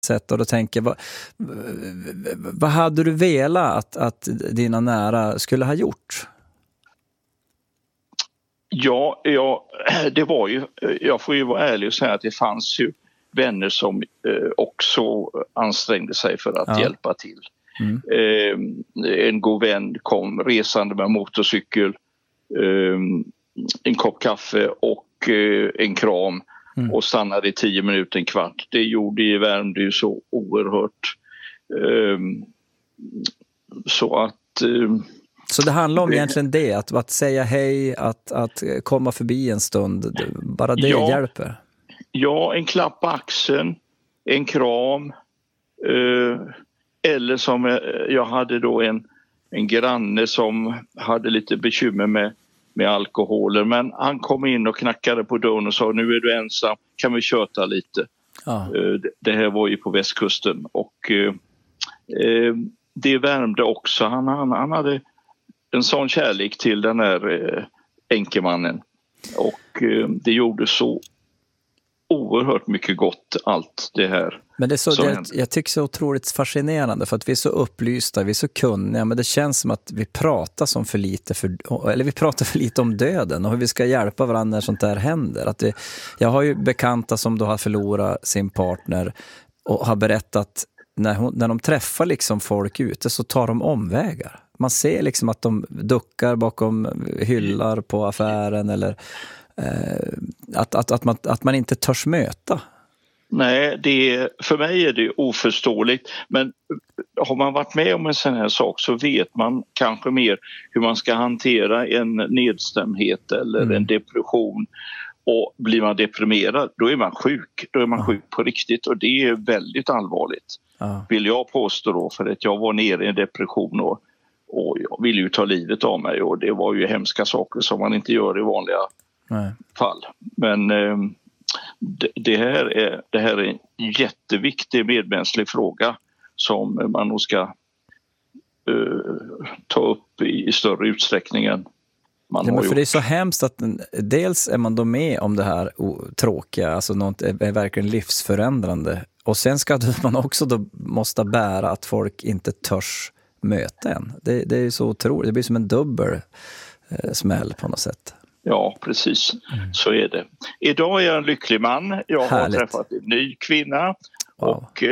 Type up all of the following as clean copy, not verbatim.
sätt. Och då tänker jag, vad hade du velat att dina nära skulle ha gjort? Ja, det var ju, jag får ju vara ärlig och säga att det fanns ju vänner som också ansträngde sig för att hjälpa till. En god vän kom resande med motorcykel, en kopp kaffe och en kram och stannade i 10 minuter, en kvart. Det värmde ju så oerhört. Så att... Så det handlar om egentligen det, att säga hej, att komma förbi en stund, bara det hjälper? Ja, en klapp på axeln, en kram, eller som jag hade då en granne som hade lite bekymmer med alkoholer, men han kom in och knackade på dörren och sa, nu är du ensam, kan vi köta lite? Det här var ju på västkusten och det värmde också. Han hade en sån kärlek till den här enkemannen och det gjorde så oerhört mycket gott, allt det här. Men det är så, jag tycker så otroligt fascinerande, för att vi är så upplysta, vi är så kunniga, men det känns som att vi pratar vi pratar för lite om döden och hur vi ska hjälpa varandra när sånt där händer. Jag har ju bekanta som då har förlorat sin partner och har berättat när de träffar liksom folk ute så tar de omvägar. Man ser liksom att de duckar bakom hyllar på affären eller att man inte törs möta. Nej, för mig är det oförståeligt, men har man varit med om en sån här sak så vet man kanske mer hur man ska hantera en nedstämdhet eller en depression. Och blir man deprimerad, då är man sjuk. Då är man sjuk på riktigt och det är väldigt allvarligt. Vill jag påstå då, för att jag var nere i en depression och jag ville ju ta livet av mig och det var ju hemska saker som man inte gör i vanliga fall. Men det här är en jätteviktig medmänsklig fråga som man nog ska ta upp i större utsträckning än man har gjort. För det är så hemskt att dels är man då med om det här tråkiga, alltså något är verkligen livsförändrande, och sen ska man också då måste bära att folk inte törs möta en. Det är så otroligt, det blir som en dubbel smäll på något sätt. Ja, precis. Så är det. Idag är jag en lycklig man. Jag har träffat en ny kvinna och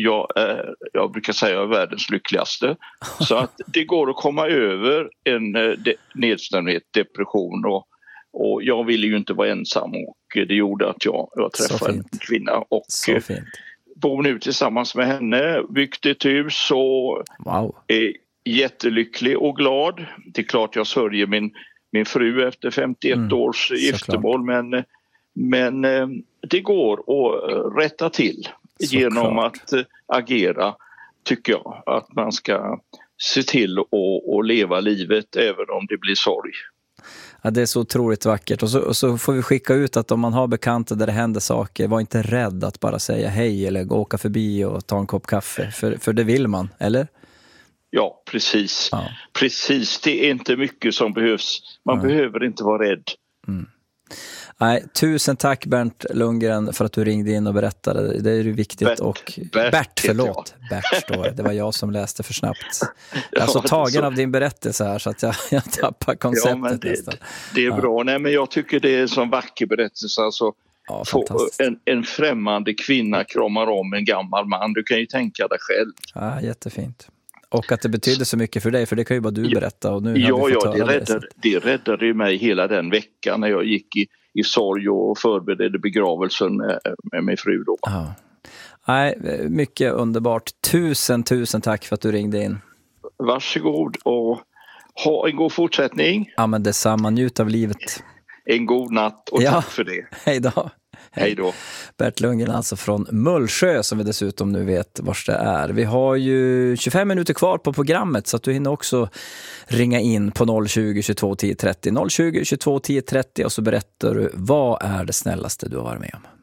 jag brukar säga jag är världens lyckligaste. Så att det går att komma över en nedstämdhet, depression och jag ville ju inte vara ensam och det gjorde att jag träffade en kvinna och bor nu tillsammans med henne, byggt ett hus och är jättelycklig och glad. Det är klart jag sörjer min fru efter 51 års giftermål, men det går att rätta till genom att agera, tycker jag. Att man ska se till att leva livet även om det blir sorg. Ja, det är så otroligt vackert. Och så får vi skicka ut att om man har bekanta där det händer saker, var inte rädd att bara säga hej eller åka förbi och ta en kopp kaffe. För det vill man, eller? Ja, precis. Ja. Precis, det är inte mycket som behövs. Man behöver inte vara rädd. Nej, tusen tack Bernt Lundgren för att du ringde in och berättade. Det är ju viktigt. Bert, förlåt. Bert står det. Det var jag som läste för snabbt. Jag är så tagen av din berättelse här så att jag tappar konceptet nästan. Det är bra. Nej, men jag tycker det är en sån vacker berättelse. Alltså, en främmande kvinna kramar om en gammal man. Du kan ju tänka dig själv. Ja, jättefint. Och att det betyder så mycket för dig, för det kan ju bara du berätta. Och nu det räddade ju mig hela den veckan när jag gick i sorg och förberedde begravelsen med min fru då. Ja. Nej, mycket underbart. Tusen tack för att du ringde in. Varsågod och ha en god fortsättning. Ja, men detsamma. Njut av livet. En god natt och tack för det. Hej då. Hej då. Bert Lundgren alltså från Mullsjö som vi dessutom nu vet var det är. Vi har ju 25 minuter kvar på programmet så att du hinner också ringa in på 020 22 10 30. 020 22 10 30 och så berättar du vad är det snällaste du har varit med om.